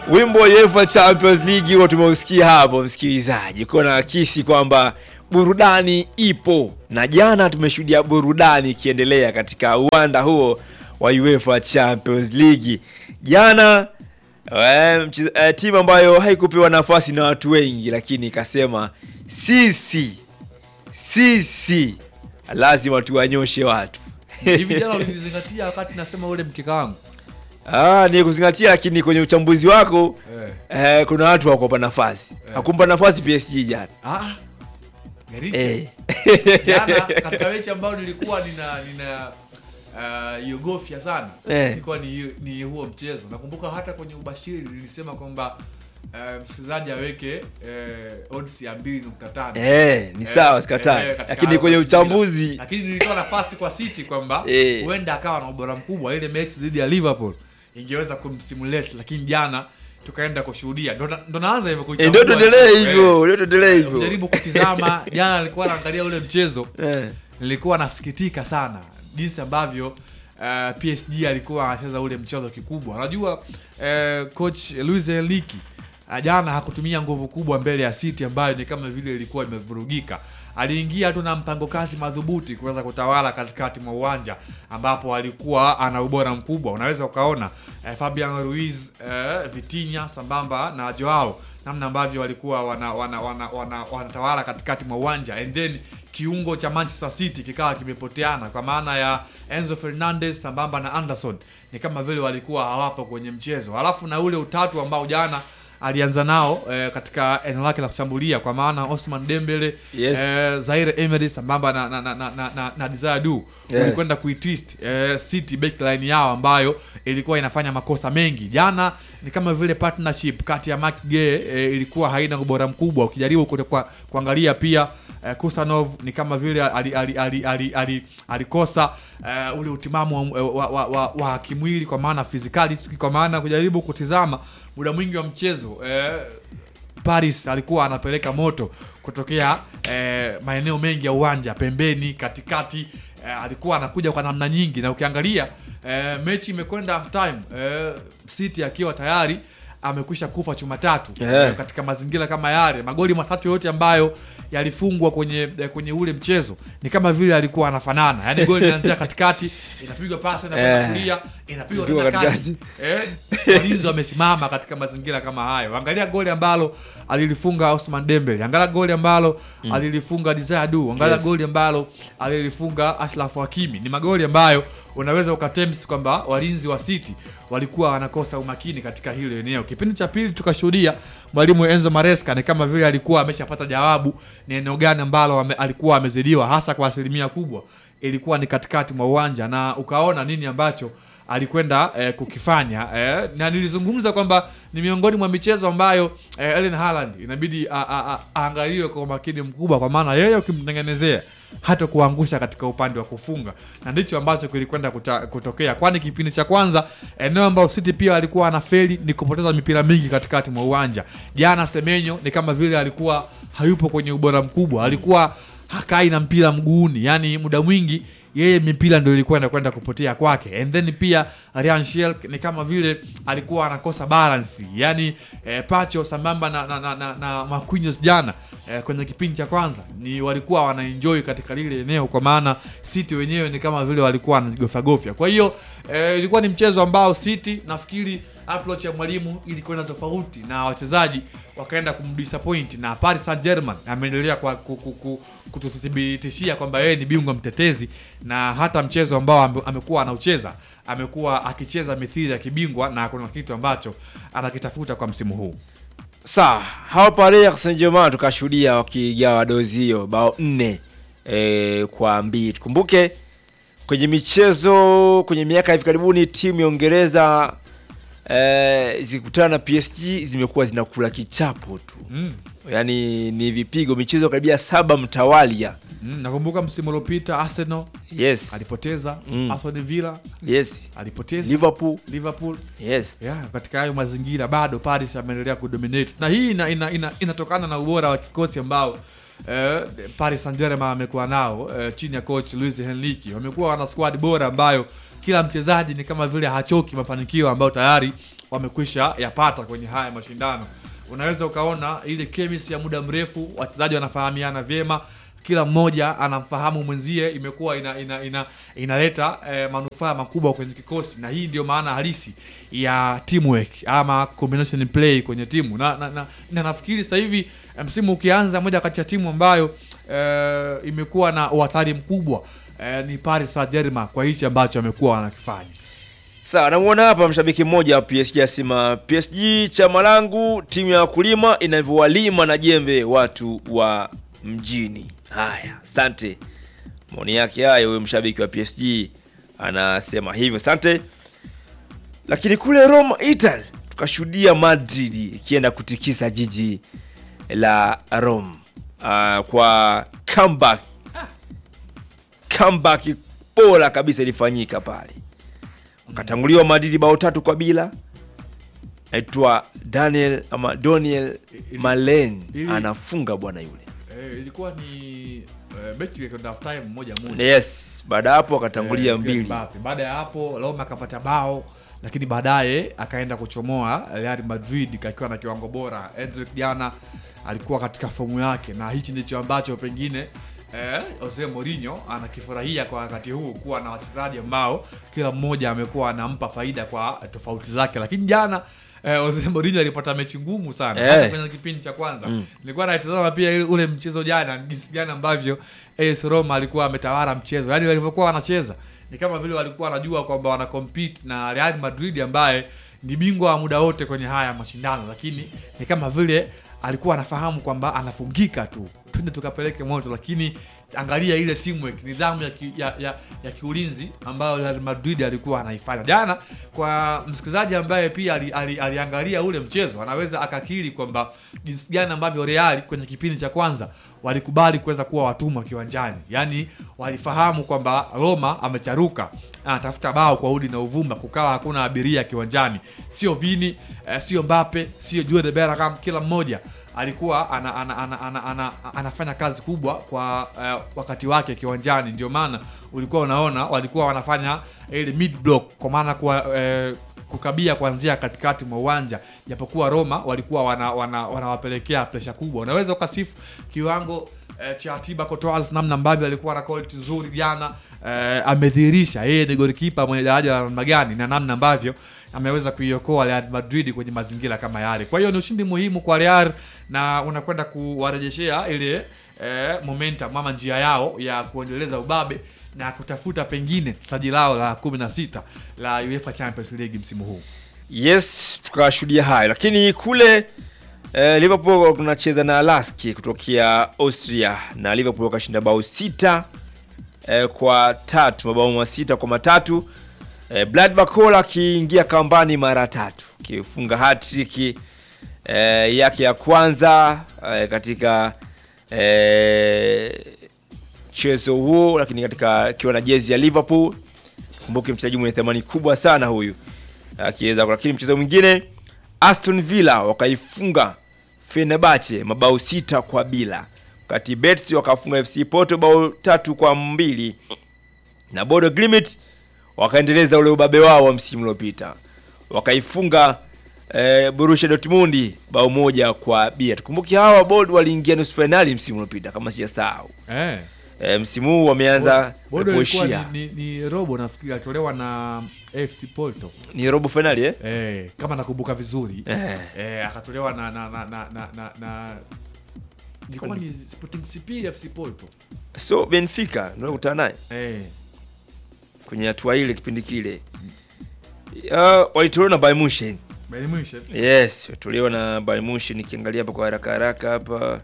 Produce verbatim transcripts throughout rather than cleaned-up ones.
Wimbo wa UEFA Champions League huo tumeusikia hapo msikilizaji. Kuna akisi kwamba burudani ipo. Na jana tumeshuhudia burudani ikiendelea katika uwanda huo wa UEFA Champions League. Jana eh, eh, timu ambayo haikupewa nafasi na watu wengi lakini ikasema sisi sisi lazima tuwanyoshe watu. Hivi jana ulinizingatia wakati nasema ule mkeka wangu? Ah, ni kuzingatia lakini kwenye uchambuzi wako eh, eh kuna watu wako pa nafasi. Eh. Hakumpa nafasi P S G jana. Ah. Garichi. Eh. Jana katika mechi ambayo nilikuwa nina nina uh, yogofia sana. Eh. Ilikuwa ni ni huo mchezo. Nakumbuka hata kwenye ubashiri nilisema kwamba uh, msikilizaji aweke uh, odds ya mbili nukta tano. Eh, ni sawa sikatai. Eh, lakini kwenye uchambuzi lakini nilitoa nafasi kwa City kwamba huenda eh, akawa na ubora mkubwa ile mechi dhidi ya Liverpool ingeweza kumstimulate, lakini jana tukaenda kushuhudia ndo ndo naanza hivyo kuchambua. Ndio tuendelee hivyo, ndio tuendelee hivyo. Jaribu kutizama jana nilikuwa naangalia ule mchezo. Eh. Nilikuwa nasikitika sana jinsi ambavyo uh, P S G alikuwa anacheza ule mchezo kikubwa. Unajua uh, coach Luis Enrique uh, jana hakutumia nguvu kubwa mbele ya City ambayo ni kama vile ilikuwa imevurugika. Aliingia tu na mpango kazi madhubuti kuweza kutawala katikati mwa uwanja ambapo alikuwa ana ubora mkubwa. Unaweza ukaona eh, Fabian Ruiz, eh, Vitinha sambamba na Joao namna ambavyo walikuwa wana wana wana wanatawala wana katikati mwa uwanja, and then kiungo cha Manchester City kikawa kimepoteana kwa maana ya Enzo Fernandez sambamba na Anderson, ni kama vile walikuwa hawapo kwenye mchezo. Halafu na ule utatu ambao jana alianza nao eh, katika eneo lake la kushambulia kwa maana Ousmane Dembele, yes, eh, Zaire Emery sambamba na na na na, na, na Desire Du, yeah, walikwenda kuitwist eh, City backline yao ambayo ilikuwa inafanya makosa mengi. Jana ni kama vile partnership kati ya Marc Gueye eh, ilikuwa haina ubora mkubwa. Ukijaribu kwa, kuangalia pia eh, Kusanov ni kama vile alikosa ali, ali, ali, ali, ali eh, ule utimamu wa, wa, wa, wa, wa kimwili kwa maana physicality, kwa maana kujaribu kutizama muda mwingi wa mchezo eh, Paris alikuwa anapeleka moto kutokea eh, maeneo mengi ya uwanja, pembeni, katikati, eh, alikuwa anakuja kwa namna nyingi. Na ukiangalia eh, mechi imekwenda half time, eh, City akiwa tayari amekwisha kufa chuma tatu, yeah, eh, katika mazingira kama yale. Magoli matatu yote ambayo yalifungwa kwenye eh, kwenye ule mchezo ni kama vile alikuwa anafanana. Yaani goli inaanzia katikati, inapigwa pasi na kwenda kulia, inapigwa tena kati. Eh, walinzi wamesimama katika mazingira kama hayo. Angalia goli ambalo alilifunga Ousmane Dembele, angalia goli ambalo mm. alilifunga Desire Du, angalia yes. goli ambalo alilifunga Achraf Hakimi. Ni magoli ambayo unaweza ukatemps kwamba walinzi wa City walikuwa wanakosa umakini katika hilo eneo. Kipindi cha pili tukashuhudia mwalimu Enzo Maresca ni kama vile alikuwa ameshapata jawabu ni eneo gani ambalo ame, alikuwa amezidiwa, hasa kwa asilimia kubwa ilikuwa ni katikati mwa uwanja, na ukaona nini ambacho alikwenda eh, kukifanya eh, na nilizungumza kwamba ni miongoni mwa michezo ambayo eh, Erling Haaland inabidi aangaliwe kwa makini mkubwa, kwa maana yeye ukimtengenezea hata kuangusha katika upande wa kufunga, na ndicho ambacho kilikwenda kutokea. Kwani kipindi cha kwanza eneo ambalo City pia alikuwa anafeli ni kupoteza mipira mingi katikati mwa uwanja. Jana Semenyo ni kama vile alikuwa hayupo kwenye ubora mkubwa, alikuwa hakai na mpira mguuni, yani muda mwingi yeye mipira ndio ilikuwa inakwenda kupotea kwake. And then pia Ryan Sheik ni kama vile alikuwa anakosa balance, yani eh, Pacho sambamba na na na, na, na Marquinhos jana eh, kwenye kipindi cha kwanza ni walikuwa wanaenjoy katika lile eneo, kwa maana City wenyewe ni kama vile walikuwa wanagofya gofya. Kwa hiyo eh, ilikuwa ni mchezo ambao City nafikiri approach ya mwalimu ilikuwa tofauti na wachezaji wakaenda kumdisappoint, na Paris Saint-Germain ameendelea kwa kututhibitishia kwamba yeye ni bingwa mtetezi, na hata mchezo ambao amekuwa anaucheza amekuwa akicheza mithili ya kibingwa, na kuna kitu ambacho anakitafuta kwa msimu huu. Sawa, hao Paris Saint-Germain tukashuhudia wakigawa dozi hiyo bao nne eh, kwa mbili. Tukumbuke kwenye michezo kwenye miaka hivi karibuni timu ya Uingereza eh, zikutana na P S G zimekuwa zinakula kichapo tu. Mm. Yaani ni vipigo, michezo karibia saba mtawalia. Mm, nakumbuka msimu uliopita Arsenal, yes, alipoteza, mm. Aston Villa, yes, alipoteza, Liverpool, Liverpool, yes. Yeah, katika hayo mazingira bado Paris ameendelea kudominate. Na hii ina, ina, ina, inatokana na ubora wa kikosi ambao eh, Paris Saint-Germain amekuwa nao eh, chini ya coach Luis Enrique. Wamekuwa wana squad bora ambayo kila mchezaji ni kama vile hachoki mafanikio ambayo tayari wamekwisha yapata kwenye haya mashindano. Unaweza ukaona ile chemistry ya muda mrefu, wachezaji wanafahamiana vyema, kila mmoja anamfahamu mwenzie, imekuwa ina ina ina inaleta eh, manufaa makubwa kwenye kikosi, na hii ndio maana halisi ya teamwork ama combination play kwenye timu. Na na, na, na nafikiri sasa hivi msimu ukianza, moja kati ya timu ambayo eh, imekuwa na uathari mkubwa eh, ni Paris Saint-Germain kwa hicho ambacho amekuwa wanakifanya. Sawa, namuona hapa mshabiki mmoja wa P S G asema P S G chama langu, timu ya wakulima inavyowalima na jembe watu wa mjini. Haya, asante. Maoni yake hayo huyo mshabiki wa P S G anasema hivyo. Asante. Lakini kule Roma, Italy, tukashuhudia Madrid ikienda kutikisa jiji la Rome uh, kwa comeback. Comeback bora kabisa ilifanyika pale. Wakatanguliwa Madrid bao tatu kwa bila. Aitwa Daniel ama Daniel Malen anafunga bwana yule. Eh, ilikuwa ni uh, mechi ya half time moja moja. Yes, baada hapo akatangulia eh, mbili. Baada ya hapo Roma akapata bao, lakini baadaye akaenda kuchomoa Real Madrid kakiwa na kiwango bora. Endrick jana alikuwa katika fomu yake, na hichi ndicho ambacho pengine eh, Jose Mourinho anakifurahia kwa wakati huu, kuwa na wachezaji ambao kila mmoja amekuwa anampa faida kwa tofauti zake. Lakini jana Eh, Jose Mourinho alipata mechi ngumu sana hasa hey. kwenye kipindi cha kwanza. Mm. Nilikuwa naitazama pia ule mchezo jana, jinsi gani ambavyo A S Roma alikuwa ametawala mchezo. Yaani walivyokuwa wanacheza ni kama vile walikuwa wanajua kwamba wana compete na Real Madrid ambaye ni bingwa wa muda wote kwenye haya mashindano, lakini ni kama vile alikuwa anafahamu kwamba anafungika tu, twende tukapeleke moto. Lakini angalia ile teamwork, nidhamu ya, ki, ya, ya, ya kiulinzi ambayo Real Madrid alikuwa anaifanya jana. Kwa msikilizaji ambaye pia ali, ali, aliangalia ule mchezo, anaweza akakiri kwamba jinsi gani ambavyo Real kwenye kipindi cha kwanza walikubali kuweza kuwa watumwa kiwanjani. Yaani walifahamu kwamba Roma amecharuka, anatafuta bao kwa udi na uvumba, kukawa hakuna abiria kiwanjani. Sio Vini, eh, sio Mbappe, sio Jude Bellingham, kila mmoja alikuwa ana, ana, ana, ana, ana, anafanya kazi kubwa kwa uh, wakati wake kiwanjani. Ndio maana ulikuwa unaona walikuwa wanafanya ile mid block, kwa maana kwa uh, kukabia kuanzia katikati mwa uwanja, japokuwa Roma walikuwa wanawapelekea wana, wana pressure kubwa. Unaweza ukasifu kiwango eh, cha Thibaut Courtois, namna ambavyo alikuwa na quality nzuri jana. Eh, amedhihirisha yeye ni goalkeeper mwenye daraja la namna gani, na namna ambavyo ameweza kuiokoa Real Madrid kwenye mazingira kama yale. Kwa hiyo ni ushindi muhimu kwa Real, na unakwenda kuwarejeshea ile eh, momentum mama njia yao ya kuendeleza ubabe na kutafuta pengine taji lao la kumi na sita la UEFA Champions League msimu huu. Yes, tukashuhudia hayo. Lakini kule eh, Liverpool tunacheza na Lask kutokea Austria, na Liverpool wakashinda bao sita eh, kwa tatu, mabao masita kwa matatu. Eh, Blad Bakola akiingia kambani mara tatu, kifunga hat-trick eh, yake ya kwanza eh, katika eh, mchezo huo, lakini katika kiwa na jezi ya Liverpool. Kumbuke mchezaji mwenye thamani kubwa sana huyu akiweza. Lakini mchezo mwingine Aston Villa wakaifunga Fenerbahce mabao sita kwa bila, wakati Betis wakafunga F C Porto bao tatu kwa mbili, na Bodo Glimt wakaendeleza ule ubabe wao wa msimu uliopita, wakaifunga eh, Borussia Dortmund bao moja kwa bila. Tukumbuke hawa Bodo waliingia nusu finali msimu uliopita kama sijasahau. Eh. E, msimu huu wameanza kuposhia. Ni, ni, ni robo nafikiri atolewa na F C Porto. Ni robo finali eh? Eh, kama nakumbuka vizuri. Eh, eh akatolewa na na na na na, na, na ilikuwa ni Sporting C P F C Porto. So Benfica ndio kutana naye. Eh. Kwenye hatua ile kipindi kile. Uh, walitolewa na Bayern Munich. Bayern Munich. Yes, walitolewa na Bayern Munich. Nikiangalia hapa kwa haraka haraka hapa.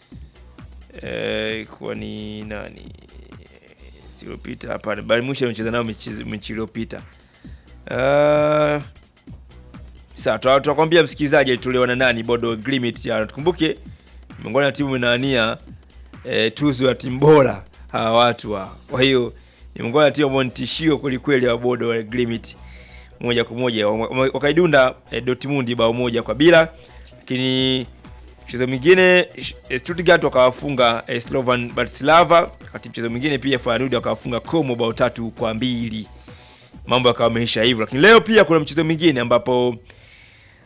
Eh, kwa ni nani silopita hapa Bayern Munich amecheza nao mechi iliyopita. Uh, sasa tutakwambia msikilizaji alitolewa na nani Bodo Glimt. Tukumbuke miongoni na timu inaania eh, tuzo ya timu bora hawa watu hao. Kwa hiyo ni miongoni na timu ambayo tishio kweli kweli wa Bodo Glimt, moja kwa moja wakaidunda eh, Dortmund bao moja kwa bila. Lakini mchezo mwingine Stuttgart wakawafunga eh, Slovan Bratislava, wakati mchezo mwingine pia Feyenoord wakawafunga Como bao tatu kwa mbili. Mambo yakawa yameisha hivyo. Lakini leo pia kuna mchezo mwingine ambapo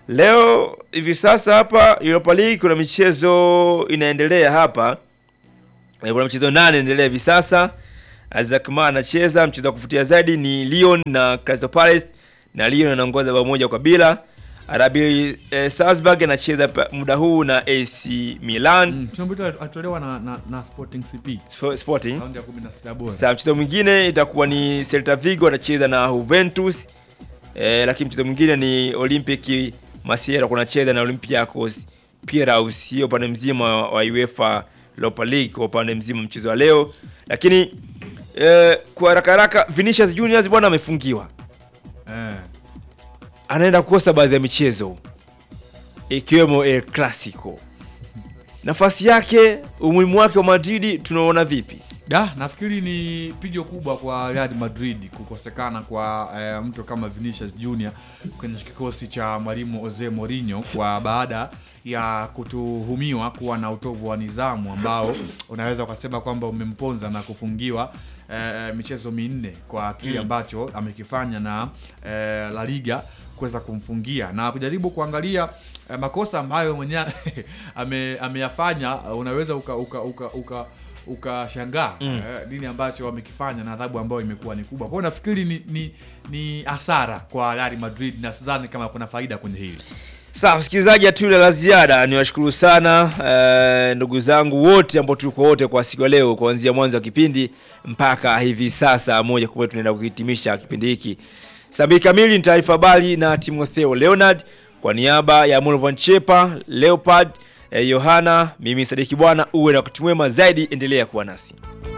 Leo hivi sasa hapa Europa League kuna michezo inaendelea hapa. Kuna michezo nane inaendelea hivi sasa. Azakma anacheza, mchezo wa kufutia zaidi ni Lyon na Crystal Palace, na Lyon anaongoza bao moja kwa bila. R B eh, Salzburg anacheza muda huu na A C Milan. Mm, tunabidi atolewa na, na na Sporting C P. Sporting. Raundi ya kumi na sita bora. Sasa mchezo mwingine itakuwa ni Celta Vigo anacheza na Juventus. Eh, lakini mchezo mwingine ni Olympique Marseille kunacheza na Olympiacos Piraeus. Hiyo upande mzima wa UEFA Europa League kwa upande mzima mchezo wa leo. Lakini eh, kwa haraka haraka Vinicius Juniors bwana amefungiwa. Eh. Anaenda kukosa baadhi ya michezo ikiwemo El Clasico. Nafasi yake, umuhimu wake wa Madrid tunaona vipi? Da, nafikiri ni pigo kubwa kwa Real Madrid kukosekana kwa eh, mtu kama Vinicius Junior kwenye kikosi cha mwalimu Jose Mourinho kwa baada ya kutuhumiwa kuwa na utovu wa nidhamu ambao unaweza kusema kwamba umemponza na kufungiwa eh, michezo minne kwa kile ambacho amekifanya na eh, La Liga kuweza kumfungia na kujaribu kuangalia eh, makosa ambayo mwenyewe ame, ameyafanya. Unaweza uka uka uka, uka ukashangaa mm. eh, nini ambacho wamekifanya na adhabu ambayo imekuwa ni kubwa. Kwa hiyo nafikiri ni ni ni hasara kwa Real Madrid na sidhani kama kuna faida kwenye hili. Sawa, msikilizaji, hatuna la ziada. Niwashukuru sana eh, ndugu zangu wote ambao tuko wote kwa siku ya leo kuanzia mwanzo wa kipindi mpaka hivi sasa moja kwa moja tunaenda kuhitimisha kipindi hiki. Sabini kamili ni taarifa habari na Timotheo Leonard kwa niaba ya Mulvan Chepa, Leopard, eh, Yohana, mimi Sadiki bwana, uwe na wakati mwema zaidi, endelea kuwa nasi.